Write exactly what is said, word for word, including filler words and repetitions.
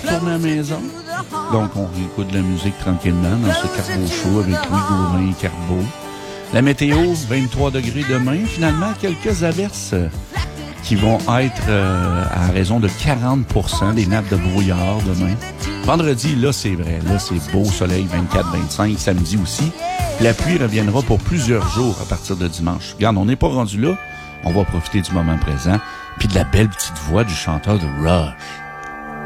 retourner à la maison. Donc, on écoute de la musique tranquillement dans ce carbo chaud avec Louis Gauvin et Carbo. La météo, vingt-trois degrés demain. Finalement, quelques averses qui vont être euh, à raison de quarante pour cent des nappes de brouillard demain. Vendredi, là, c'est vrai. Là, c'est beau soleil, vingt-quatre vingt-cinq. Samedi aussi. La pluie reviendra pour plusieurs jours à partir de dimanche. Regarde, on n'est pas rendu là. On va profiter du moment présent. Puis de la belle petite voix du chanteur de Rush.